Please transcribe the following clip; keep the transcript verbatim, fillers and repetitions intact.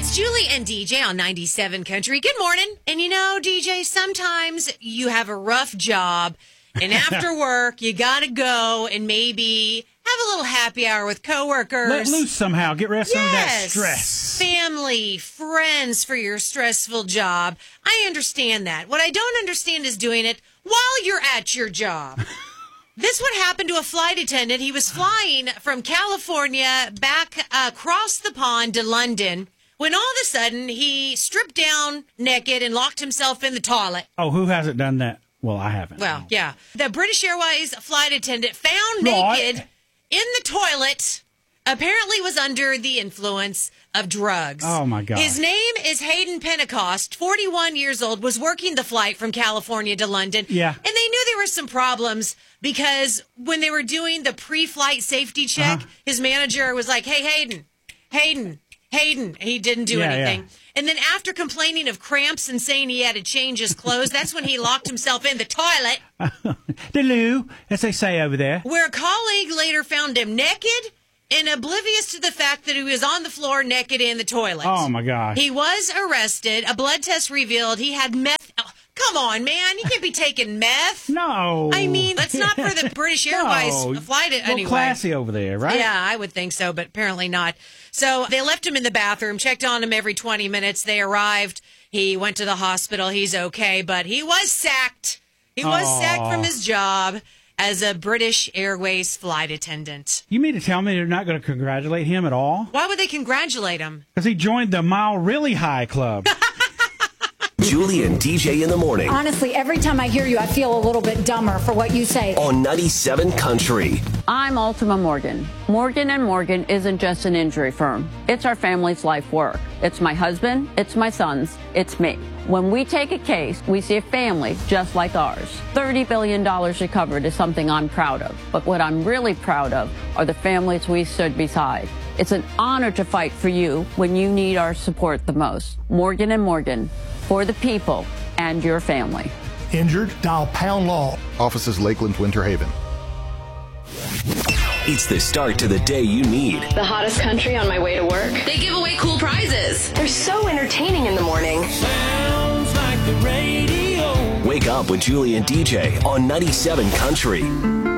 It's Julie and D J on ninety-seven Country. Good morning. And you know, D J, sometimes you have a rough job, and after work, you got to go and maybe have a little happy hour with coworkers. Let loose somehow. Get rid of some yes. of that stress. Family, friends for your stressful job. I understand that. What I don't understand is doing it while you're at your job. This would happen to a flight attendant. He was flying from California back uh, across the pond to London when all of a sudden he stripped down naked and locked himself in the toilet. Oh, who hasn't done that? Well, I haven't. Well, yeah. The British Airways flight attendant found Right. naked in the toilet, apparently was under the influence of drugs. Oh, my God. His name is Hayden Pentecost, forty-one years old, was working the flight from California to London. Yeah. And they knew there were some problems because when they were doing the pre-flight safety check, Uh-huh. his manager was like, hey, Hayden, Hayden, Hayden. He didn't do Yeah, anything. yeah. And then after complaining of cramps and saying he had to change his clothes, that's when he locked himself in the toilet, Deloo, as they say over there. where a colleague later found him naked and oblivious to the fact that he was on the floor naked in the toilet. Oh, my gosh. He was arrested. A blood test revealed he had meth. Oh, come on, man. You can't be taking meth. No. I mean, that's not for the British Airways No. flight A little anyway. classy over there, right? Yeah, I would think so, but apparently not. So they left him in the bathroom, checked on him every twenty minutes. They arrived. He went to the hospital. He's okay, but he was sacked. He was Aw. sacked from his job as a British Airways flight attendant. You mean to tell me they're not going to congratulate him at all? Why would they congratulate him? Because he joined the Mile Really High Club. Julie and D J in the morning Honestly, every time I hear you, I feel a little bit dumber for what you say. on ninety-seven Country. I'm Ultima Morgan. Morgan and Morgan isn't just an injury firm. It's our family's life work. It's my husband, it's my sons, it's me. When we take a case, we see a family just like ours. thirty billion dollars recovered is something I'm proud of. But what I'm really proud of are the families we stood beside. It's an honor to fight for you when you need our support the most. Morgan and Morgan, for the people and your family. Injured? Dial Pound Law. Offices Lakeland, Winter Haven. It's the start to the day you need. The hottest country on my way to work. They give away cool prizes. They're so entertaining in the morning. Sounds like the radio. Wake up with Julie and D J on ninety-seven Country.